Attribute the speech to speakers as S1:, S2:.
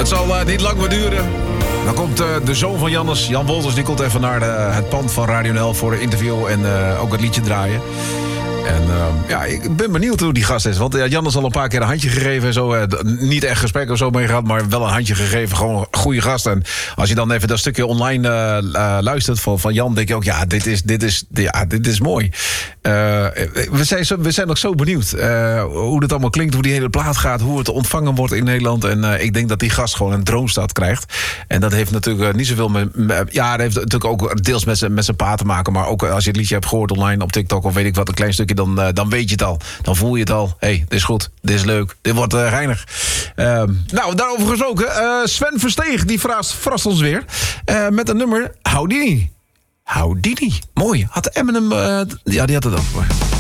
S1: Het zal niet lang meer duren. Dan komt de zoon van Jannes, Jan Wolters, die komt even naar het pand van Radio NL voor een interview en ook het liedje draaien. En ik ben benieuwd hoe die gast is. Want Jan is al een paar keer een handje gegeven en zo. Niet echt gesprek of zo mee gehad, maar wel een handje gegeven. Gewoon een goede gast. En als je dan even dat stukje online luistert van Jan, denk je ook, ja, dit is mooi. We zijn nog zo benieuwd hoe dit allemaal klinkt, hoe die hele plaat gaat, hoe het ontvangen wordt in Nederland. En ik denk dat die gast gewoon een droomstad krijgt. En dat heeft natuurlijk niet zoveel met... Ja, dat heeft natuurlijk ook deels met zijn pa te maken. Maar ook als je het liedje hebt gehoord online op TikTok of weet ik wat, een klein stukje, dan weet je het al. Dan voel je het al. Hé, dit is goed. Dit is leuk. Dit wordt reinig. Daarover gesproken. Sven Versteeg, die verrast ons weer. Met een nummer Houdini. Houdini. Mooi. Had Eminem... die had het ook.